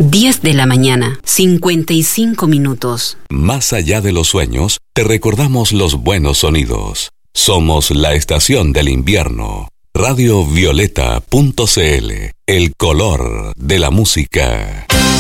10 de la mañana, 55 minutos. Más allá de los sueños, te recordamos los buenos sonidos. Somos la estación del invierno. Radiovioleta.cl, el color de la música.